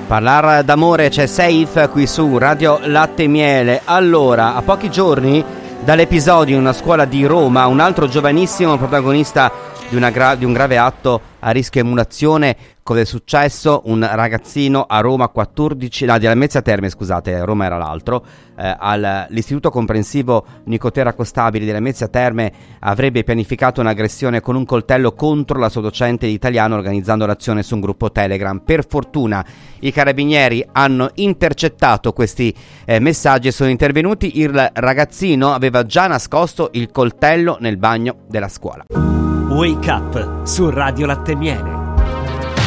Parlare d'amore c'è Safe qui su Radio Latte e Miele. Allora, a pochi giorni dall'episodio in una scuola di Roma, un altro giovanissimo protagonista di un grave atto a rischio emulazione. Cosa è successo? Un ragazzino a Roma 14, di Lamezia Terme, scusate, Roma era l'altro, all'istituto comprensivo Nicotera Costabili di Lamezia Terme avrebbe pianificato un'aggressione con un coltello contro la sua docente di italiano, organizzando l'azione su un gruppo Telegram. Per fortuna i carabinieri hanno intercettato questi messaggi e sono intervenuti. Il ragazzino aveva già nascosto il coltello nel bagno della scuola. Wake Up su Radio Latte e Miele.